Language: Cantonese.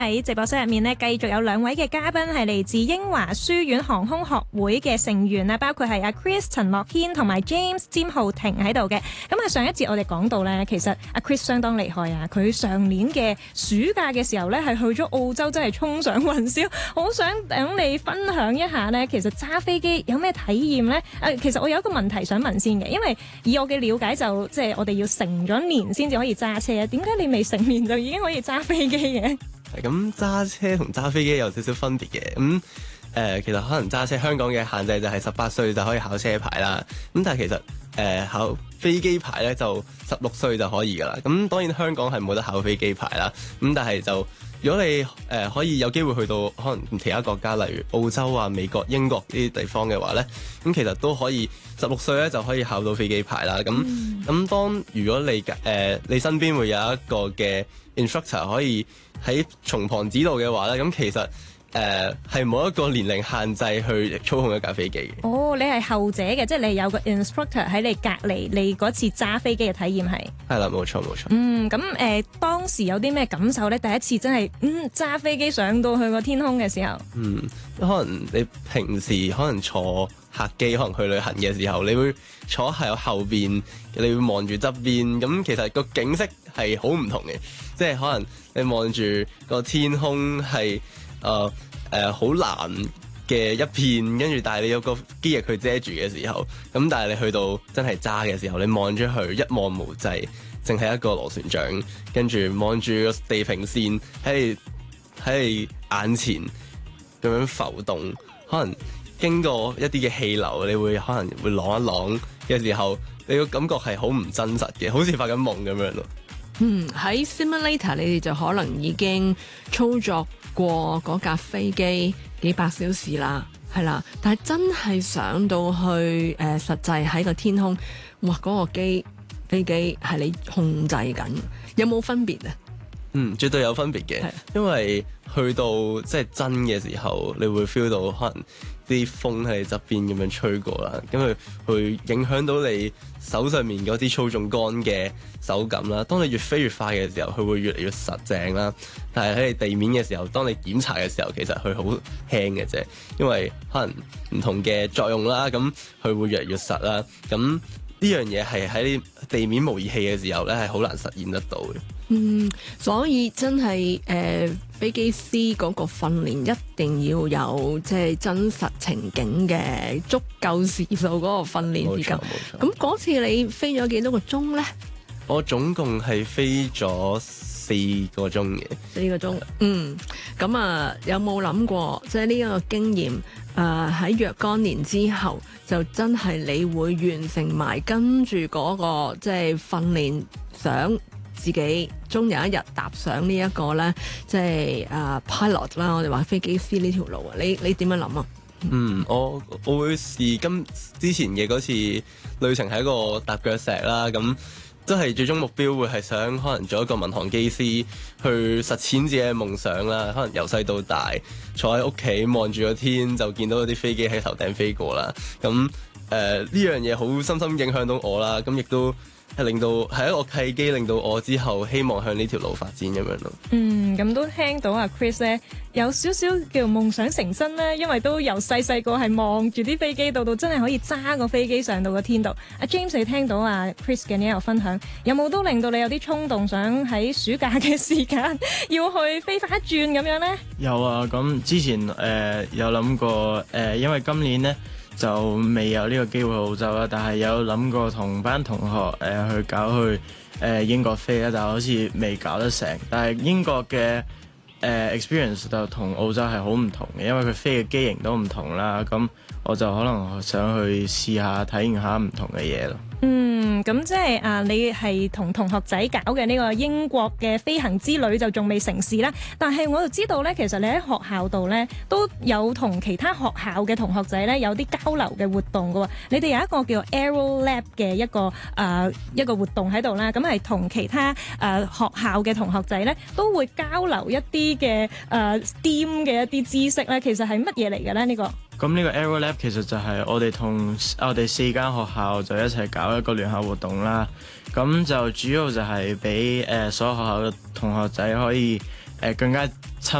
喺直播室入面呢，繼續有兩位嘅嘉賓係嚟自英華書院航空學會嘅成員啦，包括係阿 Chris 陳樂軒同埋 James 詹浩庭喺度嘅。咁啊，上一節我哋講到呢，其實阿 Chris 相當厲害啊！佢上年嘅暑假嘅時候呢，係去咗澳洲，真係衝上雲霄。好想等你分享一下呢，其實揸飛機有咩體驗呢？其實我有一個問題想問先嘅，因為以我嘅了解就即係我哋要成咗年先至可以揸車啊。點解你未成年就已經可以揸飛機嘅？ 咁揸車同揸飛機有少少分別嘅，其實可能揸車香港嘅限制就係18歲就可以考車牌啦，咁但係其實考飛機牌咧就16歲就可以噶啦。咁當然香港係冇得考飛機牌啦，咁但係就如果你可以有機會去到可能其他國家，例如澳洲啊、美國、英國呢啲地方嘅話咧，咁其實都可以16歲咧就可以考到飛機牌啦。咁當如果你身邊會有一個嘅 instructor 可以喺從旁指導嘅話咧，咁其實係冇一個年齡限制去操控一架飛機嘅。 哦，你係後者嘅，即係你有個 instructor 喺你隔離，你嗰次揸飛機嘅體驗係？係啦，冇錯冇錯。 咁當時有啲咩感受咧？第一次真係揸飛機上到去個天空嘅時候。 可能你平時可能坐客機，可能去旅行嘅時候，你會坐喺後邊，你會望住側邊，咁其實個景色係好唔同嘅，即係可能你望住個天空係好藍嘅一片，跟住但係你有個機翼去遮住嘅時候，咁但係你去到真係揸嘅時候，你望出去一望無際，淨係一個螺旋槳，跟住望住個地平線喺你眼前咁樣浮動，可能經過一啲嘅氣流，你會可能會啷一啷嘅時候，你個感覺係好唔真實嘅，好似發緊夢咁樣咯。 喺 simulator 你哋就可能已經操作過嗰架飛機幾百小時啦，係啦，但係真係上到去實際喺個天空，哇！嗰個飛機係你控制緊，有冇分別啊？ 絕對有分別嘅，因為去到即係真嘅時候，你會 feel 到可能啲風喺你側邊咁樣吹過啦，咁佢會影響到你手上面嗰啲操縱桿嘅手感啦。當你越飛越快嘅時候，佢會越嚟越實淨啦。但係喺你地面嘅時候，當你檢查嘅時候，其實佢好輕嘅啫，因為可能唔同嘅作用啦，咁佢會越嚟越實啦。咁呢樣嘢係喺地面模擬器嘅時候咧，係好難實現得到嘅。 所以真係飛機師嗰個訓練一定要有即係真實情景嘅足夠時數嗰個訓練時間。咁嗰次你飛咗幾多個鐘咧？ 我總共係飛咗4個鐘嘅。 4個鐘。咁啊，有冇諗過即係呢一個經驗喺若干年之後，就真係你會完成埋跟住嗰個即係訓練，想自己終有一日踏上呢一個咧，即係pilot 啦，我哋話飛機師呢條路啊，你點樣諗啊？ 我會試之前嘅嗰次旅程係一個踏腳石啦，咁都係最終目標會係想可能做一個民航機師，去實踐自己嘅夢想啦。可能由細到大坐喺屋企望住個天，就見到啲飛機喺頭頂飛過啦。咁呢樣嘢好深深影響到我啦。咁亦都係令到係一個契機，令到我之後希望向呢條路發展咁樣咯。 咁都聽到阿 Chris 咧有少少叫夢想成真咧，因為都由細個係望住啲飛機到真係可以揸個飛機上到個天度。阿 James， 你聽到阿 Chris 嘅呢一個分享，有冇都令到你有啲衝動，想喺暑假嘅時間要去飛翻一轉咁樣咧？ 有啊，咁之前有諗過因為今年咧就未有呢個機會去澳洲啦，但係有諗過同班同學去搞去英國飛啦，但係好似未搞得成。但係英國嘅experience 就同澳洲係好唔同嘅，因為佢飛嘅機型都唔同啦。咁我就可能想去試下體驗下唔同嘅嘢咯。 咁即係你係同同學仔搞嘅呢個英國嘅飛行之旅就仲未成事啦。但係我就知道咧，其實你喺學校度咧都有同其他學校嘅同學仔咧有啲交流嘅活動㗎喎。你哋有一個叫 Aero Lab 嘅一個活動喺度啦。咁係同其他學校嘅同學仔咧都會交流一啲嘅STEAM 嘅一啲知識咧。其實係乜嘢嚟嘅咧？呢個咁呢個 Aero Lab 其實就係我哋4間學校就一齊搞一個聯合活動啦。咁就主要就係俾所有學校嘅同學仔可以更加親